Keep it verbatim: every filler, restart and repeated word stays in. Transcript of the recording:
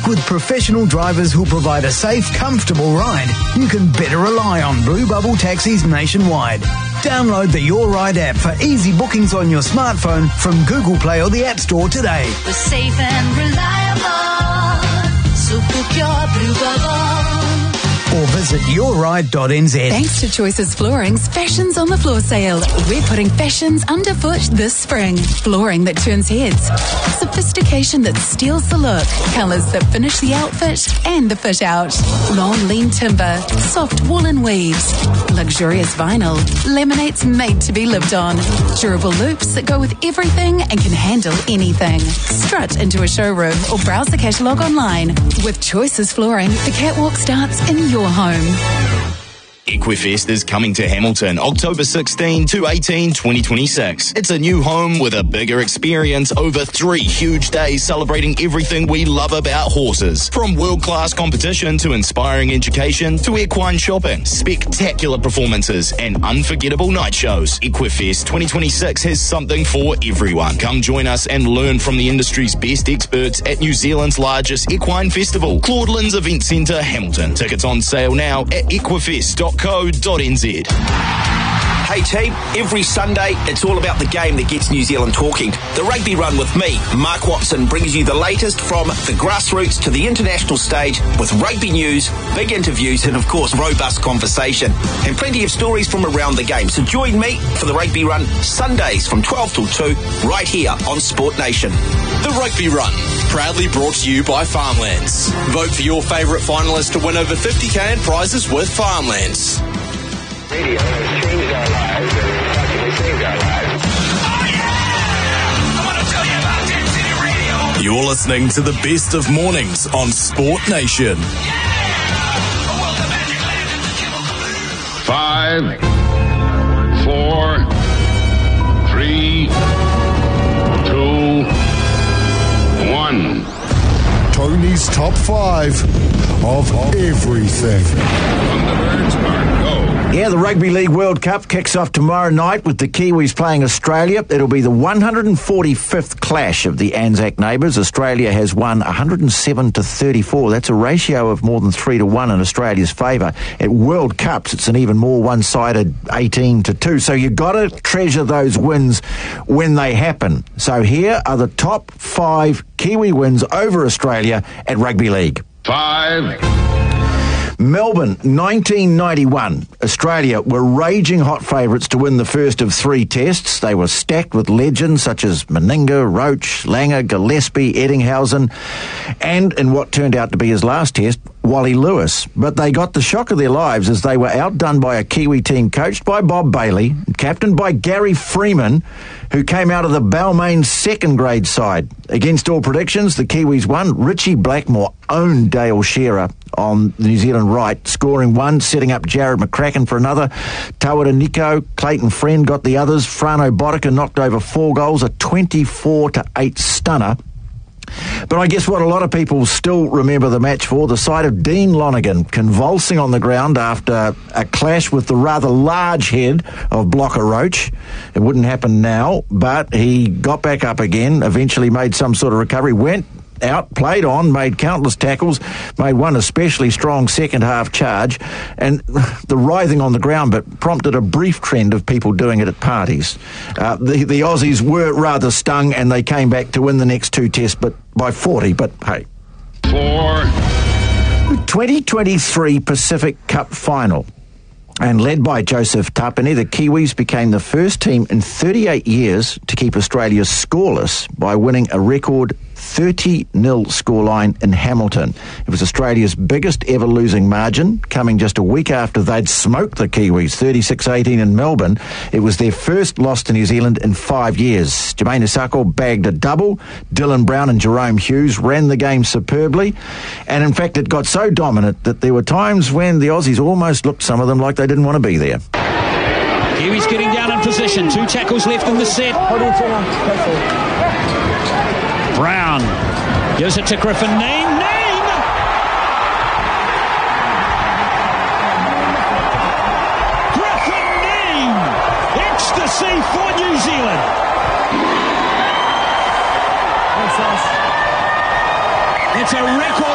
With professional drivers who'll provide a safe, comfortable ride, you can better rely on Blue Bubble taxis nationwide. Download the Your Ride app for easy bookings on your smartphone from Google Play or the App Store today. We're safe and reliable, so book your Blue Bubble. Or visit your ride dot n z. Thanks to Choices Flooring's Fashions on the Floor sale. We're putting fashions underfoot this spring. Flooring that turns heads. Sophistication that steals the look. Colours that finish the outfit and the fit out. Long lean timber. Soft woolen weaves. Luxurious vinyl. Laminates made to be lived on. Durable loops that go with everything and can handle anything. Strut into a showroom or browse the catalogue online. With Choices Flooring, the catwalk starts in your home. Equifest is coming to Hamilton October sixteenth to eighteenth, twenty twenty-six. It's a new home with a bigger experience over three huge days celebrating everything we love about horses. From world-class competition to inspiring education to equine shopping, spectacular performances and unforgettable night shows. Equifest twenty twenty-six has something for everyone. Come join us and learn from the industry's best experts at New Zealand's largest equine festival, Claudelands Event Centre, Hamilton. Tickets on sale now at equifest dot co dot n z. Hey team, every Sunday it's all about the game that gets New Zealand talking. The Rugby Run with me, Mark Watson, brings you the latest from the grassroots to the international stage with rugby news, big interviews and of course robust conversation and plenty of stories from around the game. So join me for the Rugby Run Sundays from twelve till two right here on Sport Nation. The Rugby Run, proudly brought to you by Farmlands. Vote for your favourite finalist to win over fifty k in prizes with Farmlands. Radio has changed our lives and practically saved our lives. Oh yeah! I want to tell you about Ten City Radio. You're listening to the best of mornings on Sport Nation. Five, four, three, two, one. Tony's top five of everything. Thunderbirds are go. Yeah, the Rugby League World Cup kicks off tomorrow night with the Kiwis playing Australia. It'll be the one hundred forty-fifth clash of the Anzac neighbours. Australia has won one hundred seven to thirty-four. That's a ratio of more than three to one in Australia's favour. At World Cups, it's an even more one-sided eighteen to two. So you've got to treasure those wins when they happen. So here are the top five Kiwi wins over Australia at Rugby League. Five. Melbourne, nineteen ninety-one. Australia were raging hot favourites to win the first of three tests. They were stacked with legends such as Meninga, Roach, Langer, Gillespie, Eddinghausen, and in what turned out to be his last test, Wally Lewis. But they got the shock of their lives as they were outdone by a Kiwi team coached by Bob Bailey, captained by Gary Freeman, who came out of the Balmain second grade side. Against all predictions, the Kiwis won. Richie Blackmore owned Dale Shearer on the New Zealand right, scoring one, setting up Jared McCracken for another. Tawara Nico, Clayton Friend got the others. Frano Botica knocked over four goals, a twenty-four to eight stunner. But I guess what a lot of people still remember the match for, the sight of Dean Lonergan convulsing on the ground after a clash with the rather large head of Blocker Roach. It wouldn't happen now, but he got back up again, eventually made some sort of recovery, went out, played on, made countless tackles, made one especially strong second half charge, and the writhing on the ground but prompted a brief trend of people doing it at parties. Uh, the, the Aussies were rather stung and they came back to win the next two tests but by forty, but hey. Four. twenty twenty-three Pacific Cup Final. And led by Joseph Tapine, the Kiwis became the first team in thirty-eight years to keep Australia scoreless by winning a record thirty nil scoreline in Hamilton. It was Australia's biggest ever losing margin, coming just a week after they'd smoked the Kiwis, thirty-six eighteen in Melbourne. It was their first loss to New Zealand in five years. Jermaine Isako bagged a double. Dylan Brown and Jerome Hughes ran the game superbly. And in fact, it got so dominant that there were times when the Aussies almost looked, some of them, like they didn't want to be there. Kiwis getting down in position. Two tackles left in the set. Brown gives it to Griffin Neame. Neame! Griffin Neame! Ecstasy for New Zealand. It's a record.